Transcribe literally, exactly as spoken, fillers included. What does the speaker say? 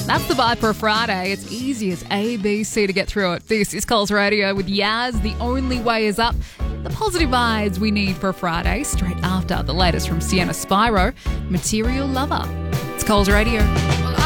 That's the vibe for a Friday. It's easy as A B C to get through it. This is Coles Radio with Yaz. The only way is up. The positive vibes we need for a Friday, straight after the latest from Sienna Spyro, Material Lover. It's Coles Radio.